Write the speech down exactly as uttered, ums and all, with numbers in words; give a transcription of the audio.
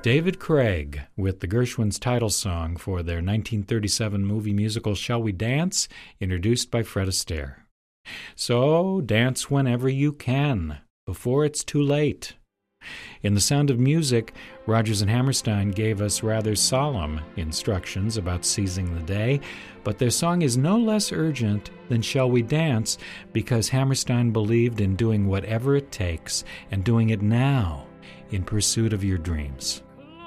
David Craig with the Gershwins' title song for their nineteen thirty-seven movie musical Shall We Dance, introduced by Fred Astaire. So dance whenever you can, before it's too late. In The Sound of Music, Rodgers and Hammerstein gave us rather solemn instructions about seizing the day, but their song is no less urgent than Shall We Dance because Hammerstein believed in doing whatever it takes and doing it now in pursuit of your dreams.